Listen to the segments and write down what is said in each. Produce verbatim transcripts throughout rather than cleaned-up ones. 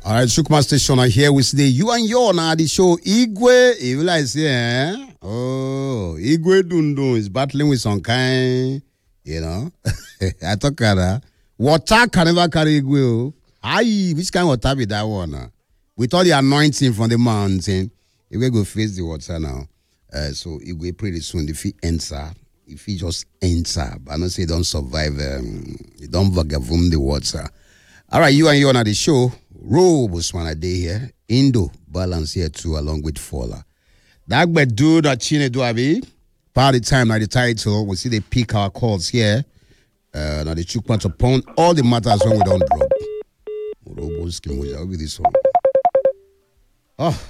All right, Shukma Station are here with the you and your now the show Igwe. You like say, eh? Oh, Igwe Dundun is battling with some kind, you know. I talk that water can never carry Igwe. Aye, which kind of water be that one? Uh? With all the anointing from the mountain, Igwe go face the water now. Uh, so Igwe pretty soon if he enter, if he just enter, but I don't say don't survive, um, you don't vagabond the water. All right, you and you on the show. Robos one a day here. Indo balance here too, along with Fola. That but do that Chine do abi. Party time now the title. We see they pick our calls here. Uh now the chukman upon all the matters when we don't drop. Robos can we with this one. Oh.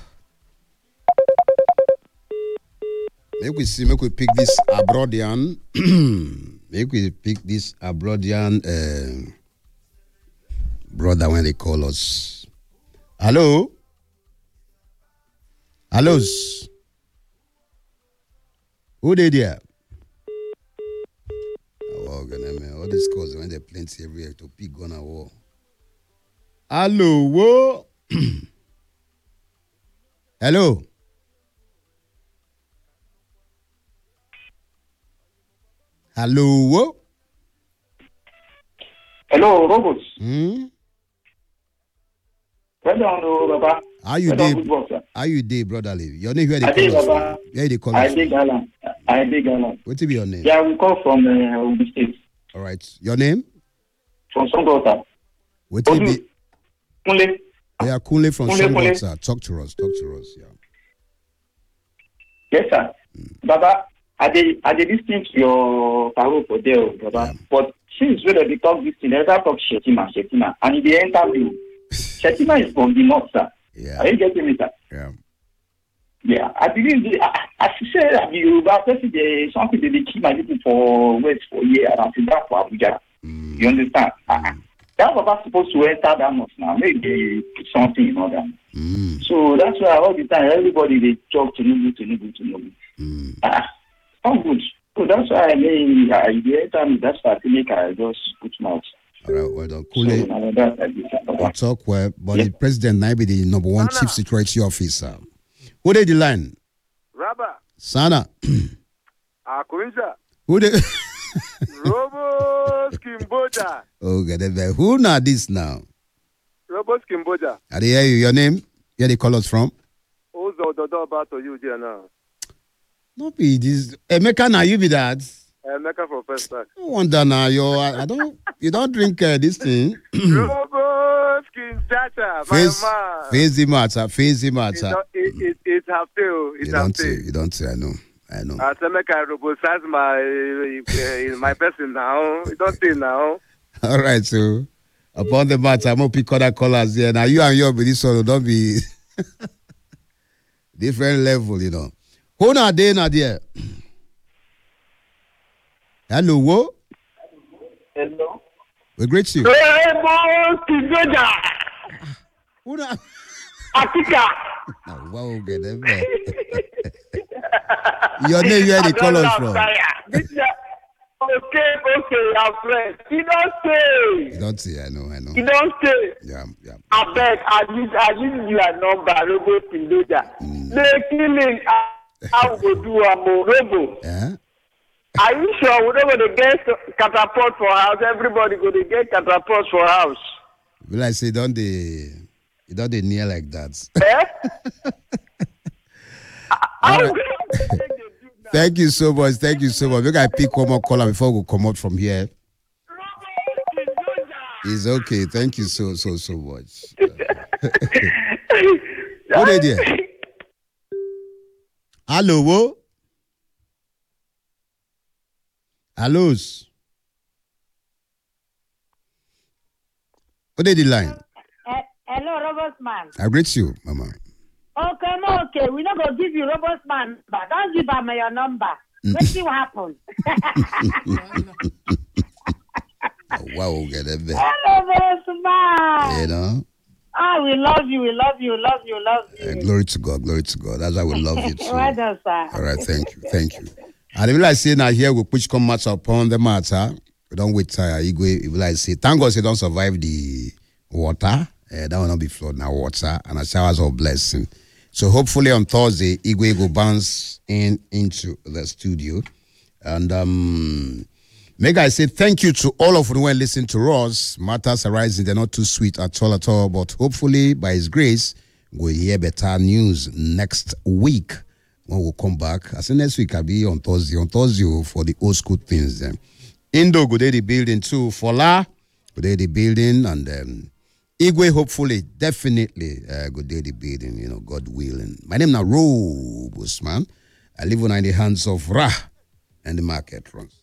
Make we see, make we pick this Abrodian. Make we pick this Abrodian uh brother when they call us. Hello? Hello? Who did there? Oh, man. All these calls when they plenty everywhere to pick gun and war. Hello? Whoa? Hello? Hello? Whoa? Hello, Robots. Hmm? Hello, Baba. How you dey? How you dey, brotherly? Your name where they I call dey, us Baba. from? Where they call I us dey from? Ghana. I dey Ghana. What be your name? Yeah, we call from uh, Ogun State. All right. Your name? From Songota. What be? Kunle. Yeah, Kunle from Kunle, Kunle. Songota. Talk to us. Talk to us. Yeah. Yes, sir. Mm. Baba, I dey I dey listen to your parole for there, Baba. Yeah. But since when they talk this thing, they never talk Shetima, Shetima, and they enter me. Shetima is from the north, sir. Yeah. Are you getting me, sir? Yeah. Yeah, I believe the, I, I say that the Yoruba person, they something they keep my people for West for year and I think that for Abuja. Mm. You understand? Mm. Uh, that was supposed to enter that month now. Maybe they put something in order. Mm. So that's why all the time everybody they talk to Nubu, to Nubu, to Nubu. Mm. Ah, sound good. So that's why I mean, I the time that's why I think I just put mouth. All right, well done. Cool. So, I talk well, but yeah. The president now be the number one Sana. Chief security officer. Who did the line? Rabba. Sana. Akuinza. Who did? Robo Skimboja. Okay, who now this now? Robo Skimboja. I hear you. Your name? Where they call us from? Ozo Dodo about to you there now. No be this. Emeka, now you be that. Emeka for first time. No wonder now you. I don't. You don't drink uh, this thing. Robo Skin Chacha, my face, man. Face the matter. Face the matter. It it it have to. It you have don't to. say. You don't say. I know. I know. As Emeka Robo says my uh, my person now. You don't say now. All right, so upon the matter, I'm gonna pick other callers here. Now you and your be this one. Don't be different level, you know. Who na there, na there? Hello, wo? Hello. We greet you. Rainbow Kizoja. Who na? Atika. Oh, wow, get them there. Your name, where they call us from? Okay, okay, our friend. You don't say. You don't say, I know, I know. You don't say. Yeah, yeah. I beg, I use, I use your number, Robo Kizoja. Mm. The killing, I will do a Robo. Yeah. Are you sure we don't going to get catapult for house? Everybody going to get catapult for house. Will I say, don't they, you don't they near like that? Eh? Right. Thank you so much. Thank you so much. We got to pick one more caller before we come out from here. It's okay. Thank you so, so, so much. What are you? Hello, wo? Hello. What is the line? Uh, hello, Robert Man. I greet you, Mama. Okay, no, okay. We're not going to give you Robert Man, but don't give him your number. Let's see what happens. Oh, wow, get it there. Hello, Robert Man. You know? Ah, we love you, we love you, love you, love you. Uh, glory to God, glory to God. That's why we love you too. Well done, sir. All right, thank you, thank you. And if I say now here, we push come matter upon the matter. We don't wait tire. Igwe, if I say, thank God they don't survive the water. Uh, that will not be flood now water and a showers of blessing. So hopefully on Thursday, Igwe will bounce in into the studio. And um, make I say thank you to all of you who are listening to us. Matters arising, they're not too sweet at all at all. But hopefully, by His grace, we'll hear better news next week when we'll come back. I say next week I'll be on Thursday. On Thursday for the old school things. Then. Indo, good day the building too. Fola, good day the building. And um, Igwe, hopefully, definitely, uh, good day the building, you know, God willing. My name is Robus, man. I live on in the hands of Ra and the market runs.